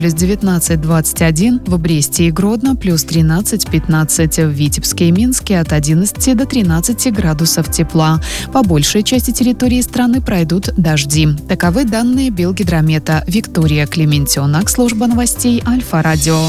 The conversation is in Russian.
плюс 19-21, в Бресте и Гродно плюс 13-15, в Витебске и Минске от 11 до 13 градусов тепла. По большей части территории страны пройдут дожди. Таковы данные Белгидромета. Виктория Клементьонок, служба новостей Альфа-Радио.